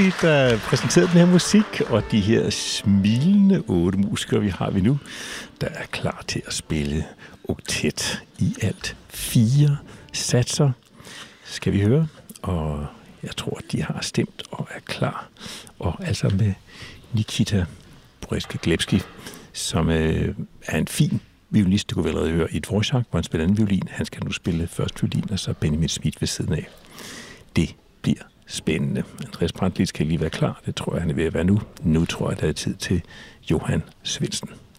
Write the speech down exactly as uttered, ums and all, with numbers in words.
Gillespie, der præsenterede den her musik, og de her smilende otte musikere, vi har vi nu, der er klar til at spille oktet i alt fire satser, skal vi høre. Og jeg tror, at de har stemt og er klar. Og altså med Nikita Borevsky-Glebski, som øh, er en fin violinist, du kunne vel allerede høre i Dvorak, hvor han spiller anden violin. Han skal nu spille først violin, og så Benjamin Schmidt ved siden af. Det bliver spændende. Andreas Brandt skal lige være klar. Det tror jeg, han er ved at være nu. Nu tror jeg, der er tid til Johan Svendsen.